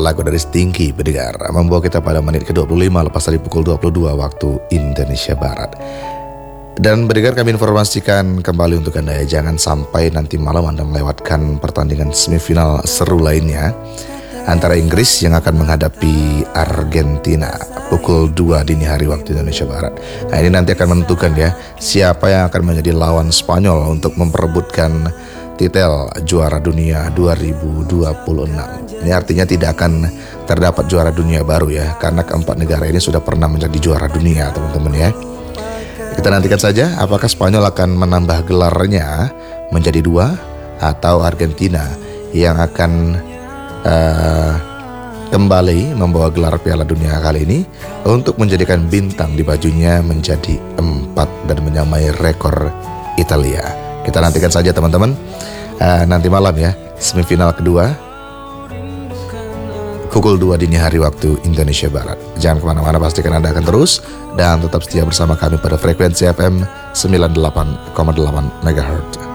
lagu dari Stinky pendengar, membawa kita pada menit ke-25 lepas dari pukul 22 waktu Indonesia Barat. Dan pendengar, kami informasikan kembali untuk Anda ya, jangan sampai nanti malam Anda melewatkan pertandingan semifinal seru lainnya antara Inggris yang akan menghadapi Argentina pukul 2 dini hari waktu Indonesia Barat. Nah, ini nanti akan menentukan ya siapa yang akan menjadi lawan Spanyol untuk memperebutkan titel juara dunia 2026. Ini artinya tidak akan terdapat juara dunia baru ya, karena keempat negara ini sudah pernah menjadi juara dunia, teman-teman ya. Kita nantikan saja apakah Spanyol akan menambah gelarnya menjadi 2 atau Argentina yang akan kembali membawa gelar Piala Dunia kali ini untuk menjadikan bintang di bajunya menjadi 4 dan menyamai rekor Italia. Kita nantikan saja teman-teman, nanti malam ya, semifinal kedua pukul 2 dini hari waktu Indonesia Barat. Jangan kemana-mana, pastikan Anda akan terus dan tetap setia bersama kami pada frekuensi FM 98,8 MHz.